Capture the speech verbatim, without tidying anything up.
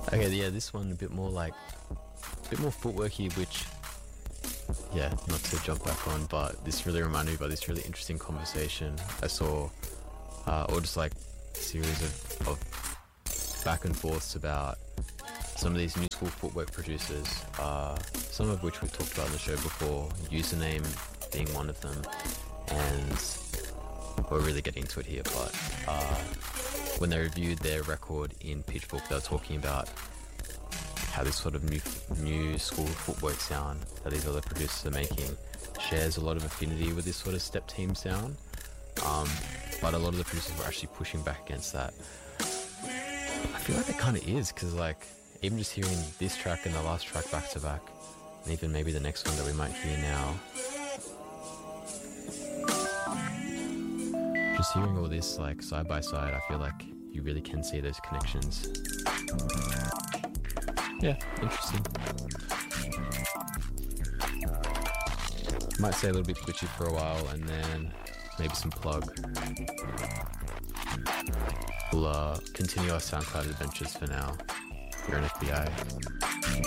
Okay, yeah, this one a bit more like, a bit more footworky, which, yeah, not to jump back on, but this really reminded me about this really interesting conversation I saw, uh, or just like a series of, of back and forths about some of these new school footwork producers, uh, some of which we've talked about on the show before, Username being one of them, and we're really getting into it here, but uh, when they reviewed their record in Pitchfork, they were talking about how this sort of new new school footwork sound that these other producers are making shares a lot of affinity with this sort of step team sound, um, but a lot of the producers were actually pushing back against that. I feel like it kind of is, because like even just hearing this track and the last track back to back, and even maybe the next one that we might hear now, just hearing all this like side by side, I feel like you really can see those connections. Yeah, interesting. Might stay a little bit glitchy for a while and then maybe some plug. We'll uh, continue our SoundCloud adventures for now. You're an F B I.